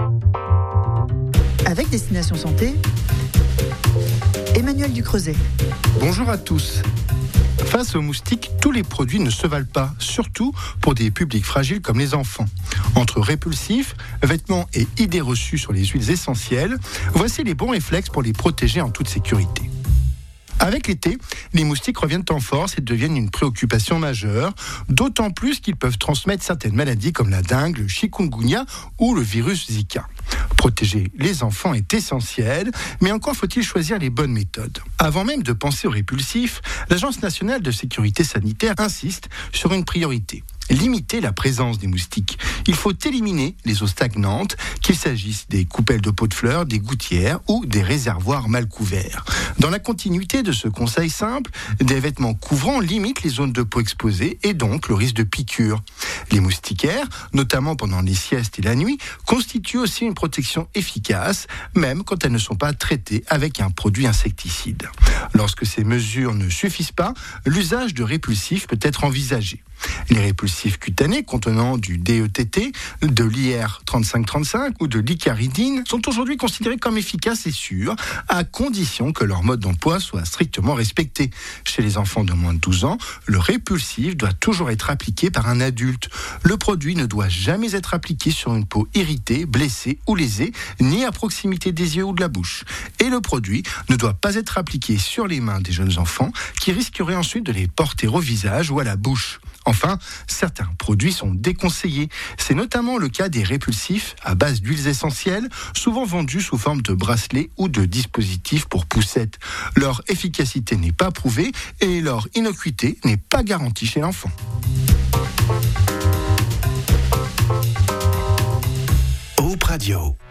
Avec Destination Santé, Emmanuel Ducreuset. Bonjour à tous. Face aux moustiques, tous les produits ne se valent pas, surtout pour des publics fragiles comme les enfants. Entre répulsifs, vêtements et idées reçues sur les huiles essentielles, voici les bons réflexes pour les protéger en toute sécurité. Avec l'été, les moustiques reviennent en force et deviennent une préoccupation majeure, d'autant plus qu'ils peuvent transmettre certaines maladies comme la dengue, le chikungunya ou le virus Zika. Protéger les enfants est essentiel, mais encore faut-il choisir les bonnes méthodes. Avant même de penser aux répulsifs, l'Agence nationale de sécurité sanitaire insiste sur une priorité. Limiter la présence des moustiques. Il faut éliminer les eaux stagnantes, qu'il s'agisse des coupelles de pots de fleurs, des gouttières ou des réservoirs mal couverts. Dans la continuité de ce conseil simple, des vêtements couvrants limitent les zones de peau exposées et donc le risque de piqûre. Les moustiquaires, notamment pendant les siestes et la nuit, constituent aussi une protection efficace, même quand elles ne sont pas traitées avec un produit insecticide. Lorsque ces mesures ne suffisent pas, l'usage de répulsifs peut être envisagé. Les répulsifs cutanés contenant du DETT, de l'IR3535 ou de l'icaridine sont aujourd'hui considérés comme efficaces et sûrs, à condition que leur mode d'emploi soit strictement respecté. Chez les enfants de moins de 12 ans, le répulsif doit toujours être appliqué par un adulte. Le produit ne doit jamais être appliqué sur une peau irritée, blessée ou lésée, ni à proximité des yeux ou de la bouche. Et le produit ne doit pas être appliqué sur les mains des jeunes enfants qui risqueraient ensuite de les porter au visage ou à la bouche. Enfin, certains produits sont déconseillés. C'est notamment le cas des répulsifs à base d'huiles essentielles, souvent vendus sous forme de bracelets ou de dispositifs pour poussettes. Leur efficacité n'est pas prouvée et leur innocuité n'est pas garantie chez l'enfant. Hope Radio.